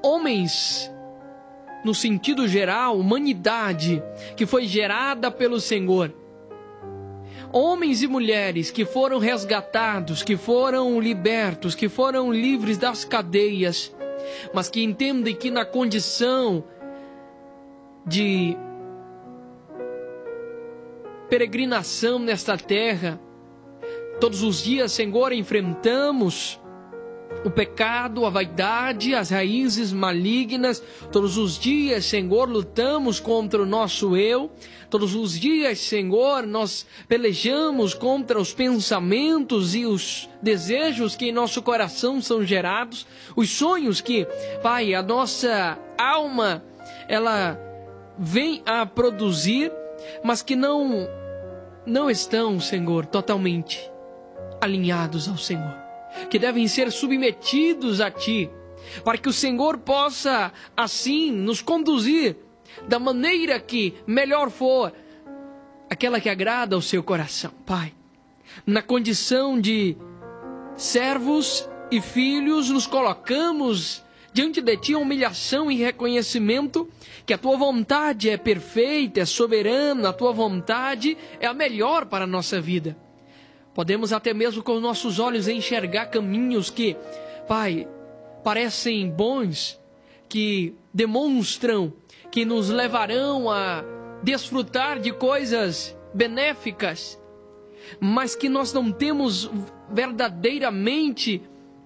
homens, no sentido geral, humanidade que foi gerada pelo Senhor. Homens e mulheres que foram resgatados, que foram libertos, que foram livres das cadeias, mas que entendem que na condição de peregrinação nesta terra, todos os dias, Senhor, enfrentamos o pecado, a vaidade, as raízes malignas. Todos os dias, Senhor, lutamos contra o nosso eu. Todos os dias, Senhor, nós pelejamos contra os pensamentos e os desejos que em nosso coração são gerados, os sonhos que, Pai, a nossa alma, ela vem a produzir, mas que não estão, Senhor, totalmente alinhados ao Senhor, que devem ser submetidos a Ti, para que o Senhor possa, assim, nos conduzir da maneira que melhor for, aquela que agrada ao Seu coração. Pai, na condição de servos e filhos, nos colocamos diante de Ti em humilhação e reconhecimento que a Tua vontade é perfeita, é soberana, a Tua vontade é a melhor para a nossa vida. Podemos até mesmo com nossos olhos enxergar caminhos que, Pai, parecem bons, que demonstram que nos levarão a desfrutar de coisas benéficas, mas que nós não temos verdadeiramente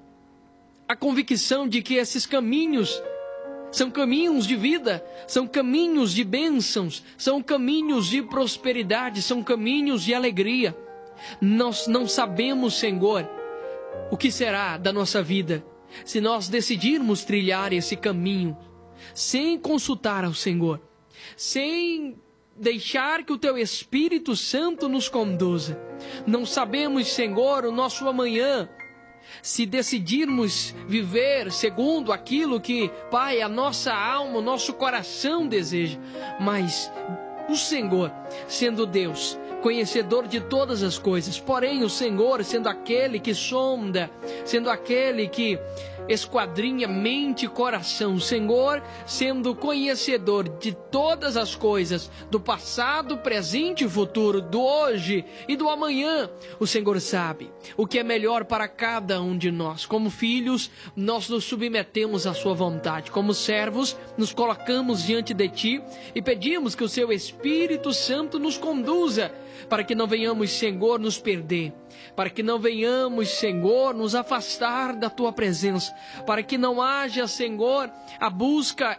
a convicção de que esses caminhos são caminhos de vida, são caminhos de bênçãos, são caminhos de prosperidade, são caminhos de alegria. Nós não sabemos, Senhor, o que será da nossa vida se nós decidirmos trilhar esse caminho sem consultar ao Senhor, sem deixar que o Teu Espírito Santo nos conduza. Não sabemos, Senhor, o nosso amanhã, se decidirmos viver segundo aquilo que, Pai, a nossa alma, o nosso coração deseja. Mas o Senhor, sendo Deus, conhecedor de todas as coisas, porém o Senhor sendo aquele que sonda, sendo aquele que esquadrinha mente e coração, o Senhor sendo conhecedor de todas as coisas, do passado, presente e futuro, do hoje e do amanhã, o Senhor sabe o que é melhor para cada um de nós. Como filhos, nós nos submetemos à Sua vontade, como servos, nos colocamos diante de Ti e pedimos que o Seu Espírito Santo nos conduza, para que não venhamos, Senhor, nos perder, para que não venhamos, Senhor, nos afastar da Tua presença, para que não haja, Senhor, a busca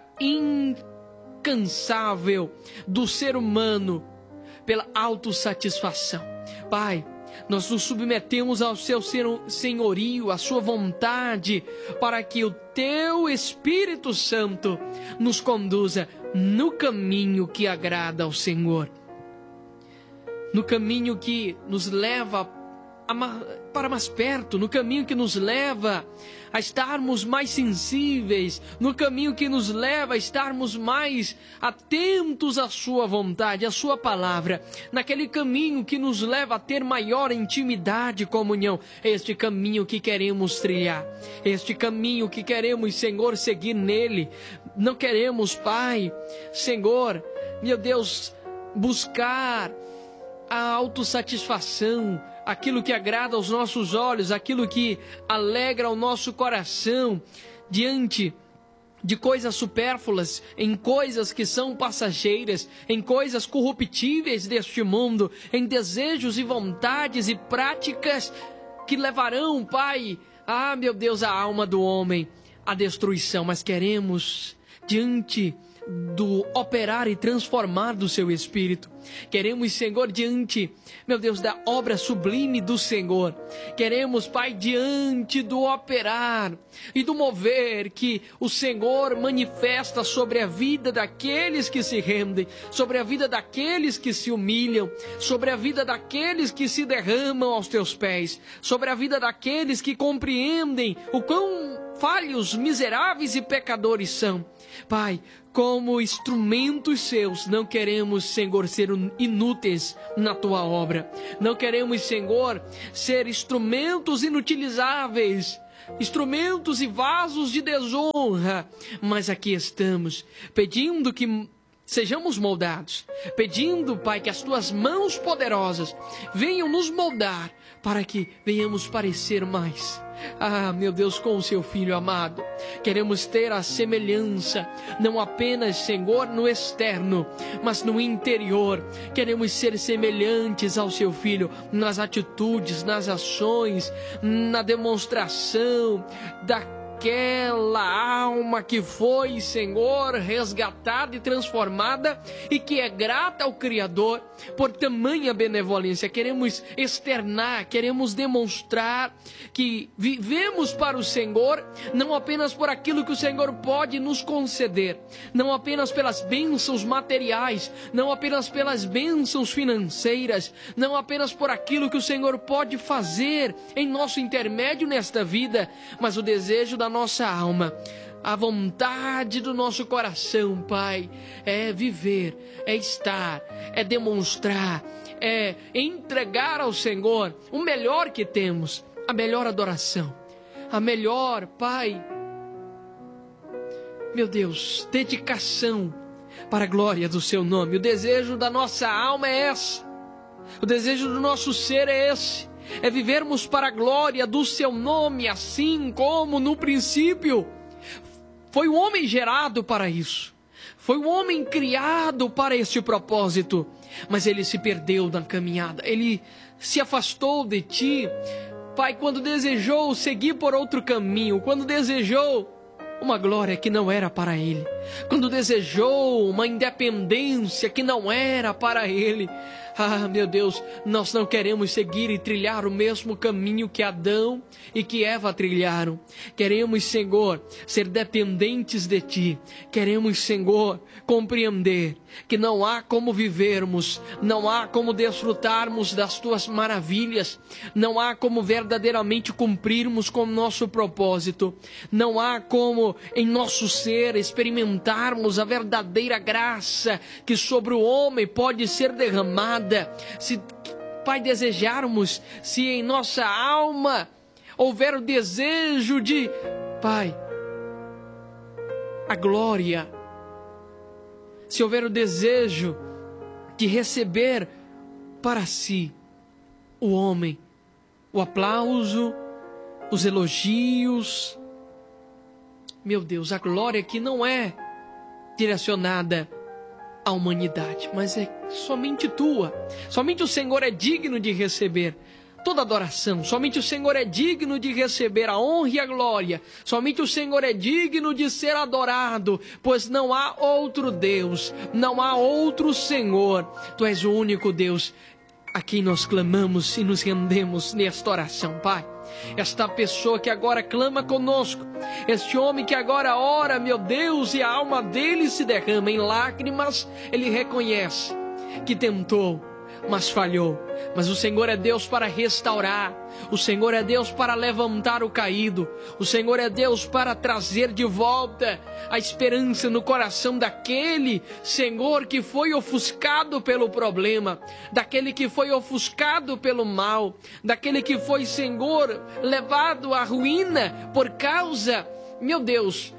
incansável do ser humano pela autossatisfação. Pai, nós nos submetemos ao Seu senhorio, à Sua vontade, para que o Teu Espírito Santo nos conduza no caminho que agrada ao Senhor, no caminho que nos leva para mais perto, no caminho que nos leva a estarmos mais sensíveis, no caminho que nos leva a estarmos mais atentos à Sua vontade, à Sua palavra, naquele caminho que nos leva a ter maior intimidade e comunhão. Este caminho que queremos trilhar, este caminho que queremos, Senhor, seguir nele. Não queremos, Pai, Senhor, meu Deus, buscar a autossatisfação, aquilo que agrada aos nossos olhos, aquilo que alegra o nosso coração, diante de coisas supérfluas, em coisas que são passageiras, em coisas corruptíveis deste mundo, em desejos e vontades e práticas que levarão, Pai, meu Deus, a alma do homem à destruição. Mas queremos, diante do operar e transformar do Seu Espírito, queremos, Senhor, diante, meu Deus, da obra sublime do Senhor, queremos, Pai, diante do operar e do mover que o Senhor manifesta sobre a vida daqueles que se rendem, sobre a vida daqueles que se humilham, sobre a vida daqueles que se derramam aos Teus pés, sobre a vida daqueles que compreendem o quão falhos, miseráveis e pecadores são. Pai, como instrumentos Seus, não queremos, Senhor, ser inúteis na Tua obra. Não queremos, Senhor, ser instrumentos inutilizáveis instrumentos e vasos de desonra, mas aqui estamos, pedindo que sejamos moldados, pedindo, Pai, que as tuas mãos poderosas venham nos moldar, para que venhamos parecer mais, meu Deus, com o seu Filho amado. Queremos ter a semelhança, não apenas, Senhor, no externo, mas no interior. Queremos ser semelhantes ao seu Filho, nas atitudes, nas ações, na demonstração daquela alma que foi, Senhor, resgatada e transformada, e que é grata ao Criador por tamanha benevolência. Queremos externar, queremos demonstrar que vivemos para o Senhor, não apenas por aquilo que o Senhor pode nos conceder, não apenas pelas bênçãos materiais, não apenas pelas bênçãos financeiras, não apenas por aquilo que o Senhor pode fazer em nosso intermédio nesta vida, mas o desejo da nossa alma, a vontade do nosso coração, Pai, é viver, é estar, é demonstrar, é entregar ao Senhor o melhor que temos, a melhor adoração, a melhor, Pai, meu Deus, dedicação para a glória do seu nome. O desejo da nossa alma é esse, o desejo do nosso ser é esse, é vivermos para a glória do seu nome, assim como no princípio foi o homem gerado para isso, foi o homem criado para este propósito, mas ele se perdeu na caminhada, ele se afastou de ti, Pai, quando desejou seguir por outro caminho, quando desejou uma glória que não era para ele, quando desejou uma independência que não era para ele. Meu Deus, nós não queremos seguir e trilhar o mesmo caminho que Adão e que Eva trilharam. Queremos, Senhor, ser dependentes de Ti. Queremos, Senhor, compreender que não há como vivermos, não há como desfrutarmos das Tuas maravilhas, não há como verdadeiramente cumprirmos com o nosso propósito, não há como em nosso ser experimentarmos a verdadeira graça que sobre o homem pode ser derramada. Se, Pai, desejarmos, se em nossa alma houver o desejo de, Pai, a glória, se houver o desejo de receber para si o homem, o aplauso, os elogios, meu Deus, a glória que não é direcionada à humanidade, mas é somente tua. Somente o Senhor é digno de receber toda adoração. Somente o Senhor é digno de receber a honra e a glória. Somente o Senhor é digno de ser adorado, pois não há outro Deus, não há outro Senhor. Tu és o único Deus a quem nós clamamos e nos rendemos nesta oração, Pai. Esta pessoa que agora clama conosco, este homem que agora ora, meu Deus, e a alma dele se derrama em lágrimas, ele reconhece que tentou, mas falhou. Mas o Senhor é Deus para restaurar, o Senhor é Deus para levantar o caído, o Senhor é Deus para trazer de volta a esperança no coração daquele, Senhor, que foi ofuscado pelo problema, daquele que foi ofuscado pelo mal, daquele que foi, Senhor, levado à ruína por causa, meu Deus,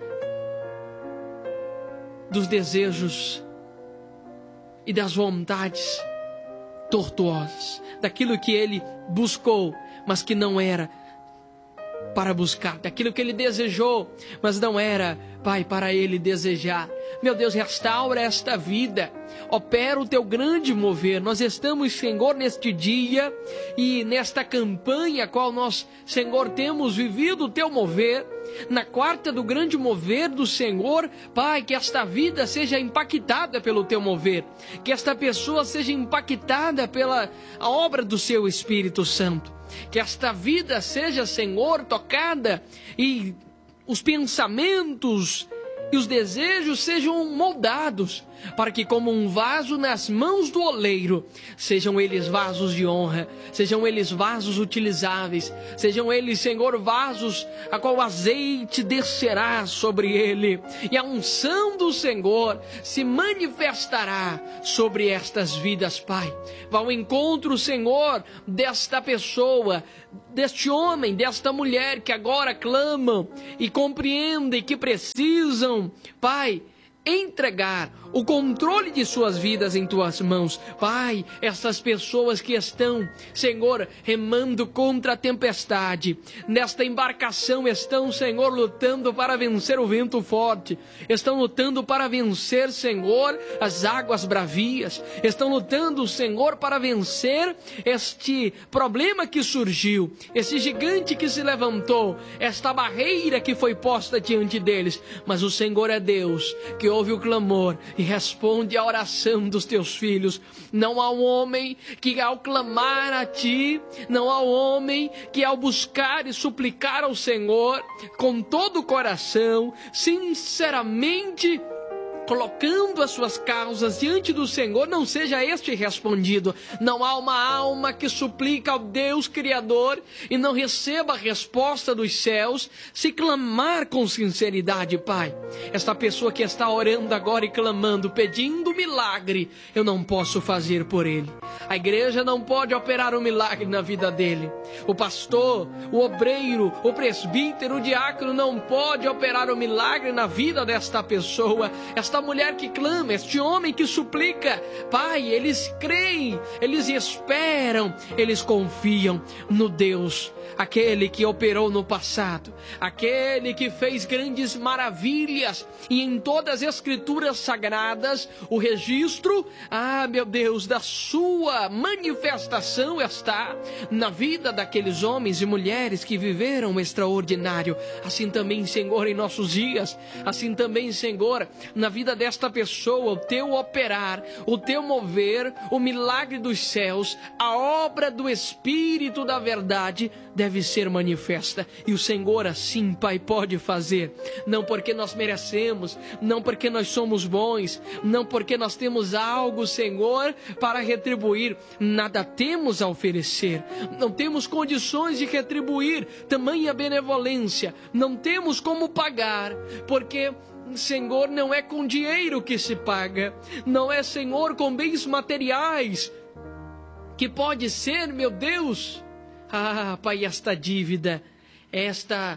dos desejos e das vontades tortuosas, daquilo que ele buscou, mas que não era para buscar, daquilo que ele desejou, mas não era, Pai, para ele desejar. Meu Deus, restaura esta vida, opera o teu grande mover. Nós estamos, Senhor, neste dia e nesta campanha qual nós, Senhor, temos vivido o teu mover, na quarta do grande mover do Senhor. Pai, que esta vida seja impactada pelo teu mover, que esta pessoa seja impactada pela a obra do seu Espírito Santo, que esta vida seja, Senhor, tocada e os pensamentos e os desejos sejam moldados para que, como um vaso nas mãos do oleiro, sejam eles vasos de honra, sejam eles vasos utilizáveis, sejam eles, Senhor, vasos a qual o azeite descerá sobre ele, e a unção do Senhor se manifestará sobre estas vidas, Pai. Vá ao encontro, Senhor, desta pessoa, deste homem, desta mulher que agora clamam e compreendem que precisam, Pai, entregar o controle de suas vidas em tuas mãos. Pai, essas pessoas que estão, Senhor, remando contra a tempestade, nesta embarcação estão, Senhor, lutando para vencer o vento forte, estão lutando para vencer, Senhor, as águas bravias, estão lutando, Senhor, para vencer este problema que surgiu, esse gigante que se levantou, esta barreira que foi posta diante deles. Mas o Senhor é Deus que ouve o clamor e responde à oração dos teus filhos. Não há um homem que, ao clamar a ti, não há um homem que, ao buscar e suplicar ao Senhor com todo o coração, sinceramente colocando as suas causas diante do Senhor, não seja este respondido. Não há uma alma que suplica ao Deus Criador e não receba a resposta dos céus, se clamar com sinceridade. Pai, esta pessoa que está orando agora e clamando, pedindo milagre, eu não posso fazer por ele. A igreja não pode operar um milagre na vida dele. O pastor, o obreiro, o presbítero, o diácono não pode operar um milagre na vida desta pessoa. Esta mulher que clama, este homem que suplica, Pai, eles creem, eles esperam, eles confiam no Deus, aquele que operou no passado, aquele que fez grandes maravilhas, e em todas as escrituras sagradas, o registro, meu Deus, da sua manifestação está na vida daqueles homens e mulheres que viveram o extraordinário. Assim também, Senhor, em nossos dias, assim também, Senhor, na vida desta pessoa, o teu operar, o teu mover, o milagre dos céus, a obra do Espírito da verdade deve ser manifesta, e o Senhor assim, Pai, pode fazer, não porque nós merecemos, não porque nós somos bons, não porque nós temos algo, Senhor, para retribuir. Nada temos a oferecer, não temos condições de retribuir tamanha benevolência, não temos como pagar, porque, Senhor, não é com dinheiro que se paga, não é, Senhor, com bens materiais que pode ser, meu Deus, Pai, esta dívida, esta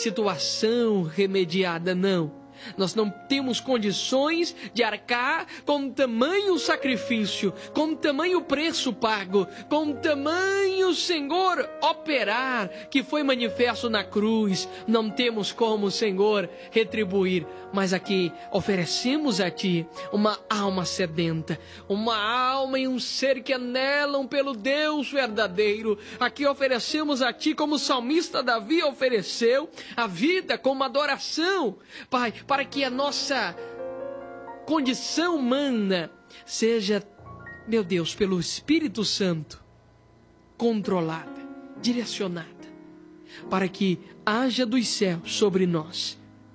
situação remediada, não. Nós não temos condições de arcar com tamanho sacrifício, com tamanho preço pago, com tamanho, Senhor, operar que foi manifesto na cruz. Não temos como, Senhor, retribuir, mas aqui oferecemos a Ti uma alma sedenta, uma alma e um ser que anelam pelo Deus verdadeiro. Aqui oferecemos a Ti, como o salmista Davi ofereceu, a vida como adoração, Pai, para que a nossa condição humana seja, meu Deus, pelo Espírito Santo, controlada, direcionada, para que haja dos céus sobre nós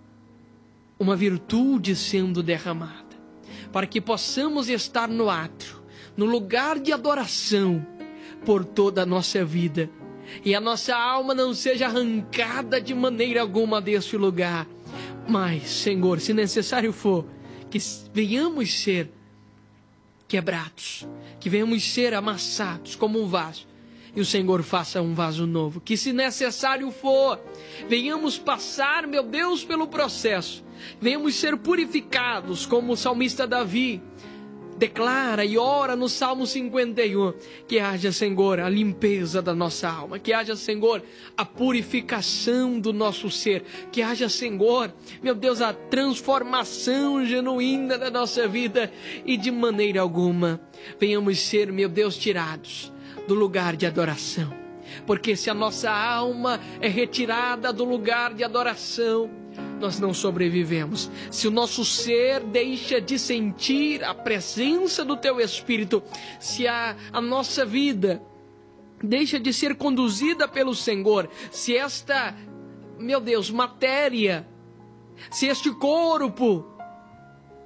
uma virtude sendo derramada, para que possamos estar no átrio, no lugar de adoração, por toda a nossa vida, e a nossa alma não seja arrancada de maneira alguma deste lugar. Mas, Senhor, se necessário for, que venhamos ser quebrados, que venhamos ser amassados como um vaso, e o Senhor faça um vaso novo. Que, se necessário for, venhamos passar, meu Deus, pelo processo, venhamos ser purificados, como o salmista Davi declara e ora no Salmo 51, que haja, Senhor, a limpeza da nossa alma, que haja, Senhor, a purificação do nosso ser, que haja, Senhor, meu Deus, a transformação genuína da nossa vida, e de maneira alguma venhamos ser, meu Deus, tirados do lugar de adoração, porque se a nossa alma é retirada do lugar de adoração, nós não sobrevivemos. Se o nosso ser deixa de sentir a presença do Teu Espírito, se a nossa vida deixa de ser conduzida pelo Senhor, se esta, meu Deus, matéria, se este corpo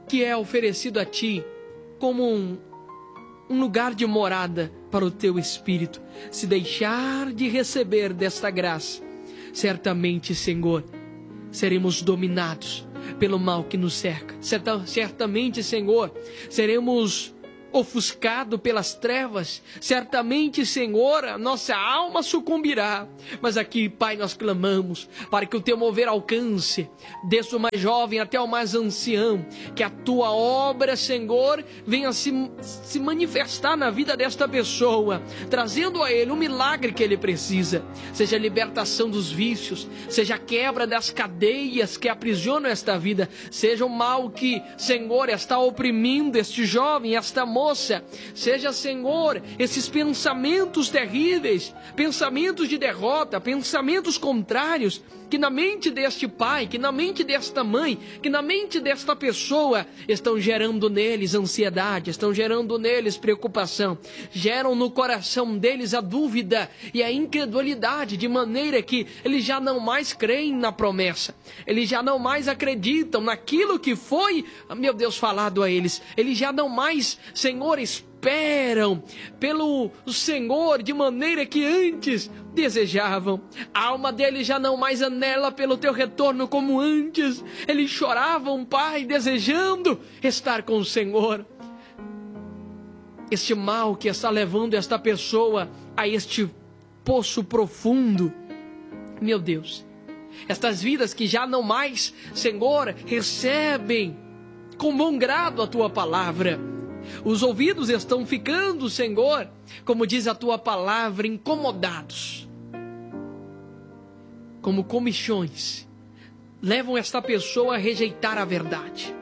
que é oferecido a ti como um lugar de morada para o teu espírito. Se deixar de receber desta graça, certamente, Senhor, seremos dominados pelo mal que nos cerca. Certamente, Senhor, seremos ofuscados pelas trevas. Certamente, Senhor, a nossa alma sucumbirá. Mas aqui, Pai, nós clamamos para que o teu mover alcance, desde o mais jovem até o mais ancião, que a tua obra, Senhor, venha se manifestar na vida desta pessoa, trazendo a ele o milagre que ele precisa, seja a libertação dos vícios, seja a quebra das cadeias que aprisionam esta vida, seja o mal que, Senhor, está oprimindo este jovem, esta moça, seja, Senhor, esses pensamentos terríveis, pensamentos de derrota, pensamentos contrários, que na mente deste pai, que na mente desta mãe, que na mente desta pessoa estão gerando neles ansiedade, estão gerando neles preocupação, geram no coração deles a dúvida e a incredulidade, de maneira que eles já não mais creem na promessa, eles já não mais acreditam naquilo que foi, meu Deus, falado a eles, eles já não mais, Senhor, esperam pelo Senhor de maneira que antes desejavam. A alma deles já não mais anela pelo teu retorno como antes. Eles choravam, Pai, desejando estar com o Senhor. Este mal que está levando esta pessoa a este poço profundo, meu Deus, estas vidas que já não mais, Senhor, recebem com bom grado a tua palavra. Os ouvidos estão ficando, Senhor, como diz a tua palavra, incomodados, como comichões, levam esta pessoa a rejeitar a verdade.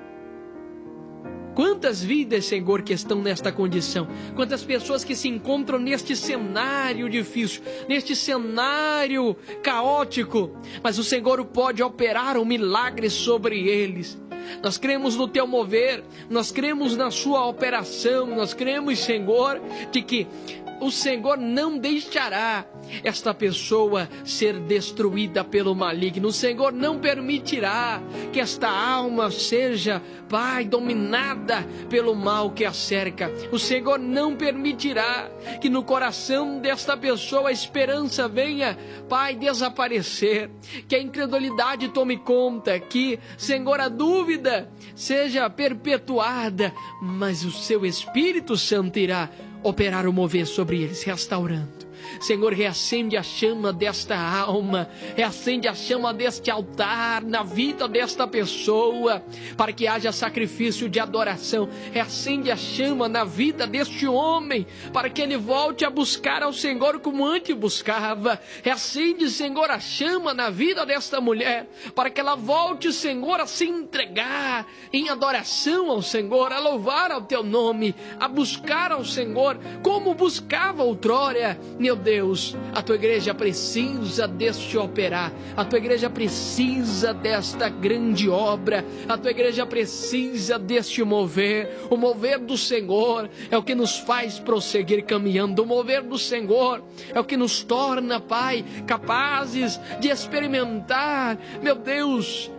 Quantas vidas, Senhor, que estão nesta condição, quantas pessoas que se encontram neste cenário difícil, neste cenário caótico, mas o Senhor pode operar um milagre sobre eles. Nós cremos no teu mover, nós cremos na sua operação, nós cremos, Senhor, de que o Senhor não deixará esta pessoa ser destruída pelo maligno. O Senhor não permitirá que esta alma seja, Pai, dominada pelo mal que a cerca. O Senhor não permitirá que no coração desta pessoa a esperança venha, Pai, desaparecer, que a incredulidade tome conta, que, Senhor, a dúvida seja perpetuada, mas o seu Espírito Santo irá operar o mover sobre eles, restaurando. Senhor, reacende a chama desta alma, reacende a chama deste altar na vida desta pessoa, para que haja sacrifício de adoração. Reacende a chama na vida deste homem, para que ele volte a buscar ao Senhor como antes buscava. Reacende, Senhor, a chama na vida desta mulher, para que ela volte, Senhor, a se entregar em adoração ao Senhor, a louvar ao teu nome, a buscar ao Senhor como buscava outrora. Meu Deus, a tua igreja precisa deste operar, a tua igreja precisa desta grande obra, a tua igreja precisa deste mover. O mover do Senhor é o que nos faz prosseguir caminhando, o mover do Senhor é o que nos torna, Pai, capazes de experimentar, meu Deus,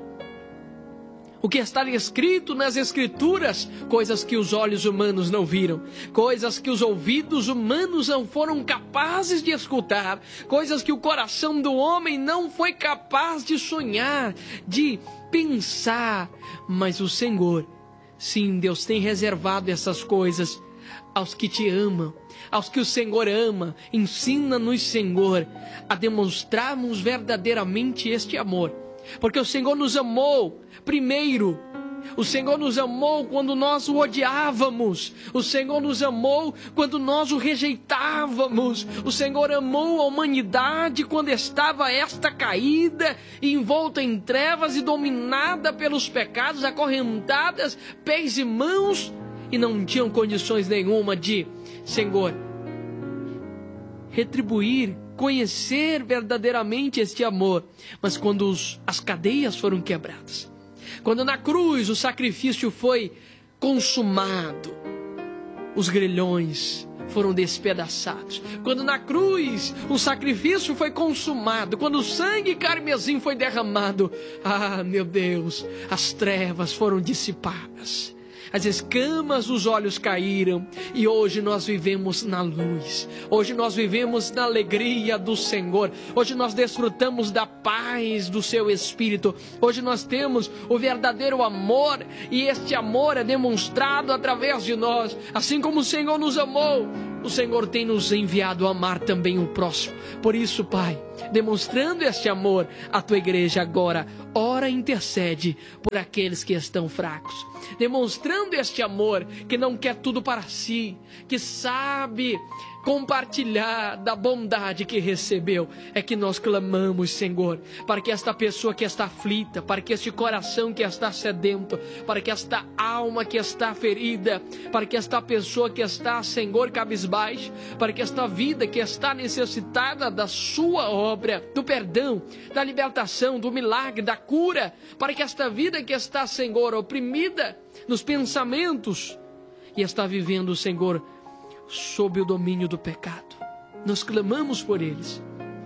o que está escrito nas Escrituras, coisas que os olhos humanos não viram, coisas que os ouvidos humanos não foram capazes de escutar, coisas que o coração do homem não foi capaz de sonhar, de pensar. Mas o Senhor, sim, Deus tem reservado essas coisas aos que te amam, aos que o Senhor ama. Ensina-nos, Senhor, a demonstrarmos verdadeiramente este amor, porque o Senhor nos amou primeiro. O Senhor nos amou quando nós o odiávamos. O Senhor nos amou quando nós o rejeitávamos. O Senhor amou a humanidade quando estava esta caída, envolta em trevas e dominada pelos pecados, acorrentadas, pés e mãos, e não tinham condições nenhuma de, Senhor, retribuir, conhecer verdadeiramente este amor. Mas quando as cadeias foram quebradas, quando na cruz o sacrifício foi consumado, os grilhões foram despedaçados. Quando na cruz o sacrifício foi consumado, quando o sangue carmesim foi derramado, ah, meu Deus, as trevas foram dissipadas. as escamas dos olhos caíram e hoje nós vivemos na luz, hoje nós vivemos na alegria do Senhor, hoje nós desfrutamos da paz do seu Espírito, hoje nós temos o verdadeiro amor e este amor é demonstrado através de nós, assim como o Senhor nos amou. O Senhor tem nos enviado a amar também o próximo. Por isso, Pai, demonstrando este amor, a tua igreja agora ora e intercede por aqueles que estão fracos. Demonstrando este amor que não quer tudo para si, que sabe compartilhar da bondade que recebeu, é que nós clamamos, Senhor, para que esta pessoa que está aflita, para que este coração que está sedento, para que esta alma que está ferida, para que esta pessoa que está, Senhor, cabisbaixo, para que esta vida que está necessitada da sua obra, do perdão, da libertação, do milagre, da cura, para que esta vida que está, Senhor, oprimida nos pensamentos e está vivendo, Senhor, sob o domínio do pecado, nós clamamos por eles,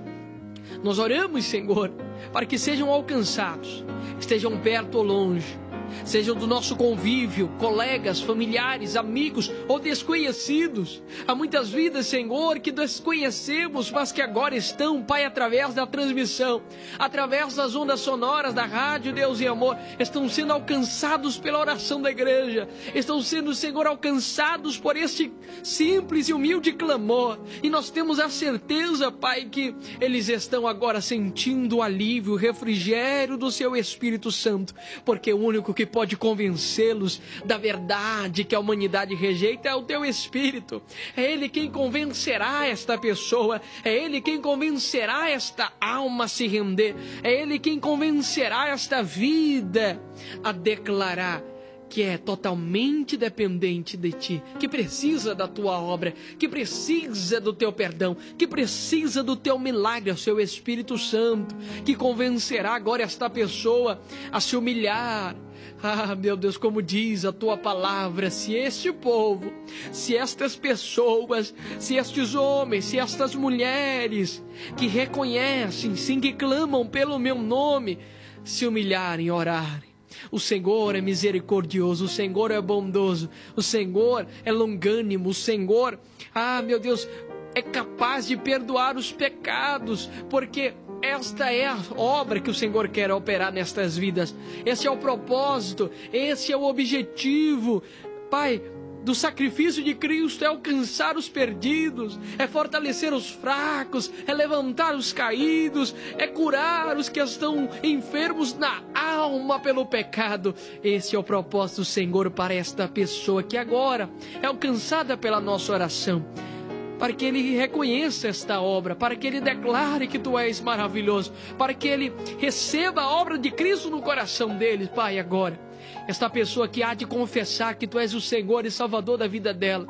nós oramos, Senhor, para que sejam alcançados, estejam perto ou longe, sejam do nosso convívio, colegas, familiares, amigos ou desconhecidos. Há muitas vidas, Senhor, que desconhecemos, mas que agora estão, Pai, através da transmissão, através das ondas sonoras da rádio Deus e Amor, estão sendo alcançados pela oração da igreja, estão sendo, Senhor, alcançados por este simples e humilde clamor, e nós temos a certeza, Pai, que eles estão agora sentindo o alívio, o refrigério do seu Espírito Santo, porque o único que pode convencê-los da verdade que a humanidade rejeita é o teu Espírito. É Ele quem convencerá esta pessoa, é Ele quem convencerá esta alma a se render, é Ele quem convencerá esta vida a declarar que é totalmente dependente de ti, que precisa da tua obra, que precisa do teu perdão, que precisa do teu milagre, o seu Espírito Santo, que convencerá agora esta pessoa a se humilhar. Ah, meu Deus, como diz a tua palavra, se este povo, se estas pessoas, se estes homens, se estas mulheres que reconhecem, sim, que clamam pelo meu nome, se humilharem e orarem, o Senhor é misericordioso, o Senhor é bondoso, o Senhor é longânimo, o Senhor, meu Deus, é capaz de perdoar os pecados, porque esta é a obra que o Senhor quer operar nestas vidas. Esse é o propósito, esse é o objetivo, Pai, do sacrifício de Cristo, é alcançar os perdidos, é fortalecer os fracos, é levantar os caídos, é curar os que estão enfermos na alma pelo pecado. Esse é o propósito do Senhor para esta pessoa que agora é alcançada pela nossa oração, para que ele reconheça esta obra, para que ele declare que tu és maravilhoso, para que ele receba a obra de Cristo no coração dele, Pai, agora. Esta pessoa que há de confessar que tu és o Senhor e Salvador da vida dela,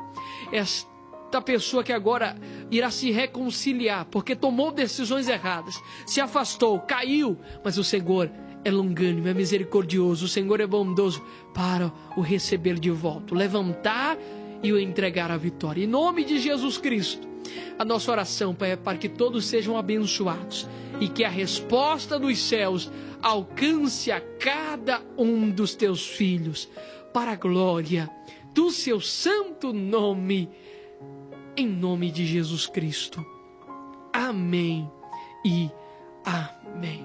esta pessoa que agora irá se reconciliar, porque tomou decisões erradas, se afastou, caiu, mas o Senhor é longânimo, é misericordioso, o Senhor é bondoso para o receber de volta, o levantar e o entregar a vitória. Em nome de Jesus Cristo, a nossa oração, Pai, é para que todos sejam abençoados e que a resposta dos céus alcance a cada um dos teus filhos, para a glória do seu santo nome, em nome de Jesus Cristo. Amém e amém.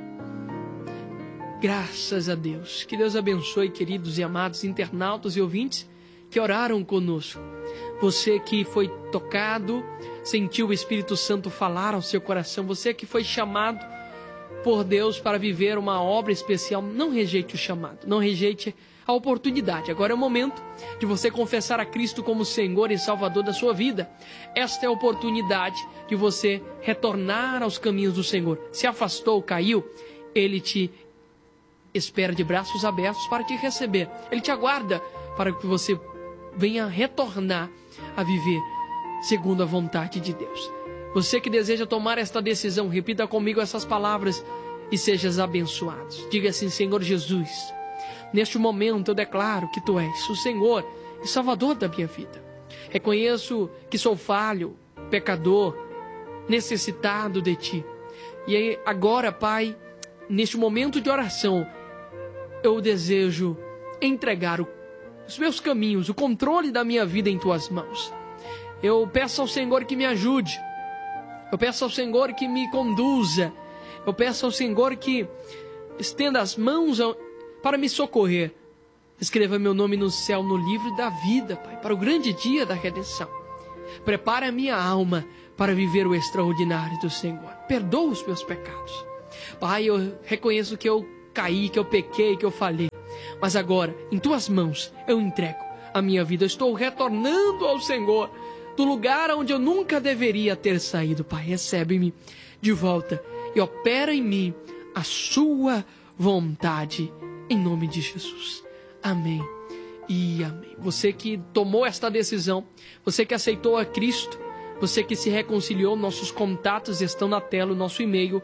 Graças a Deus. Que Deus abençoe, queridos e amados internautas e ouvintes que oraram conosco. Você que foi tocado, sentiu o Espírito Santo falar ao seu coração, você que foi chamado por Deus para viver uma obra especial, não rejeite o chamado, não rejeite a oportunidade. Agora é o momento de você confessar a Cristo como Senhor e Salvador da sua vida. Esta é a oportunidade de você retornar aos caminhos do Senhor. Se afastou, caiu, Ele te espera de braços abertos para te receber. Ele te aguarda para que você venha retornar a viver segundo a vontade de Deus. Você que deseja tomar esta decisão, repita comigo essas palavras e sejas abençoados. Diga assim: Senhor Jesus, neste momento eu declaro que Tu és o Senhor e Salvador da minha vida. Reconheço que sou falho, pecador, necessitado de Ti. E agora, Pai, neste momento de oração, eu desejo entregar os meus caminhos, o controle da minha vida em Tuas mãos. Eu peço ao Senhor que me ajude. Eu peço ao Senhor que me conduza. Eu peço ao Senhor que estenda as mãos para me socorrer. Escreva meu nome no céu, no livro da vida, Pai, para o grande dia da redenção. Prepara a minha alma para viver o extraordinário do Senhor. Perdoa os meus pecados. Pai, eu reconheço que eu caí, que eu pequei, que eu falhei. Mas agora, em Tuas mãos, eu entrego a minha vida. Eu estou retornando ao Senhor, do lugar onde eu nunca deveria ter saído. Pai, recebe-me de volta e opera em mim a Sua vontade, em nome de Jesus. Amém e amém. Você que tomou esta decisão, você que aceitou a Cristo, você que se reconciliou, nossos contatos estão na tela, o nosso e-mail,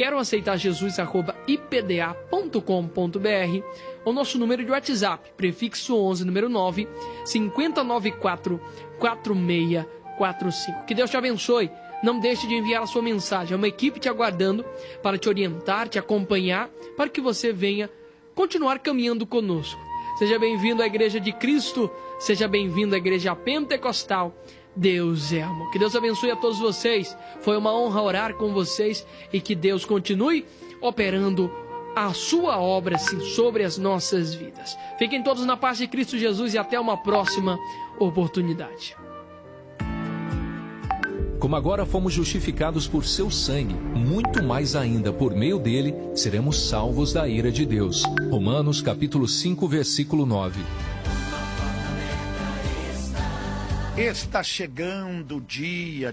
queroaceitarjesus@ipda.com.br, o nosso número de WhatsApp, prefixo 11, número 9, 5094 4645. Que Deus te abençoe. Não deixe de enviar a sua mensagem. É uma equipe te aguardando para te orientar, te acompanhar, para que você venha continuar caminhando conosco. Seja bem-vindo à Igreja de Cristo. Seja bem-vindo à Igreja Pentecostal. Deus é amor. Que Deus abençoe a todos vocês. Foi uma honra orar com vocês e que Deus continue operando a sua obra sim, sobre as nossas vidas. Fiquem todos na paz de Cristo Jesus e até uma próxima oportunidade. Como agora fomos justificados por seu sangue, muito mais ainda por meio dele seremos salvos da ira de Deus. Romanos capítulo 5, versículo 9. Está chegando o dia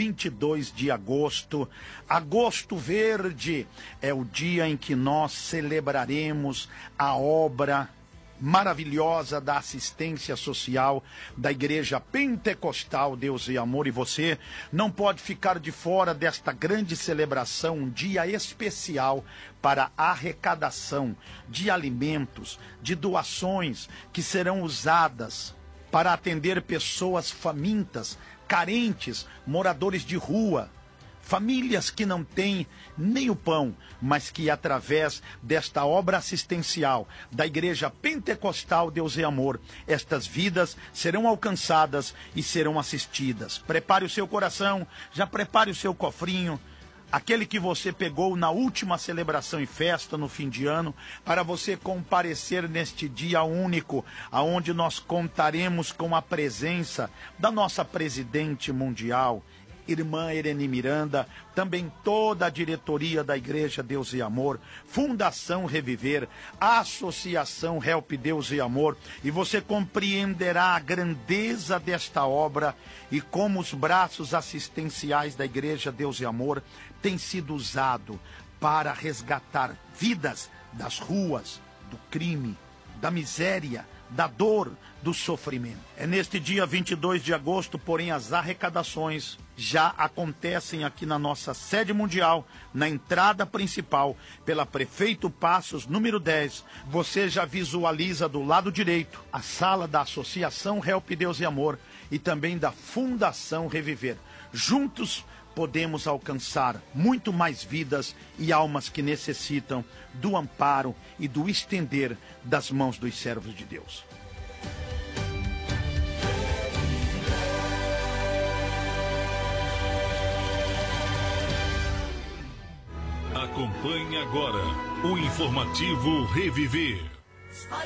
22 de agosto. Agosto Verde é o dia em que nós celebraremos a obra maravilhosa da assistência social da Igreja Pentecostal Deus e Amor, e você não pode ficar de fora desta grande celebração, um dia especial para arrecadação de alimentos, de doações que serão usadas para atender pessoas famintas, carentes, moradores de rua, famílias que não têm nem o pão, mas que através desta obra assistencial da Igreja Pentecostal Deus e Amor, estas vidas serão alcançadas e serão assistidas. Prepare o seu coração, já prepare o seu cofrinho, aquele que você pegou na última celebração e festa no fim de ano, para você comparecer neste dia único, aonde nós contaremos com a presença da nossa presidente mundial, irmã Irene Miranda, também toda a diretoria da Igreja Deus e Amor, Fundação Reviver, Associação Help Deus e Amor, e você compreenderá a grandeza desta obra e como os braços assistenciais da Igreja Deus e Amor têm sido usados para resgatar vidas das ruas, do crime, da miséria, da dor, do sofrimento. É neste dia 22 de agosto, porém, as arrecadações já acontecem aqui na nossa sede mundial, na entrada principal, pela Prefeito Passos, número 10. Você já visualiza do lado direito a sala da Associação Help Deus e Amor e também da Fundação Reviver. Juntos podemos alcançar muito mais vidas e almas que necessitam do amparo e do estender das mãos dos servos de Deus. Acompanhe agora o informativo Reviver.